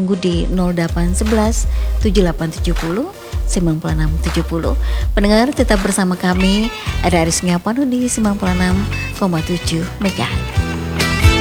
tunggu di 0811 7870 9670. Pendengar tetap bersama kami, ada Aris Ngapanu di 96,7 MHz.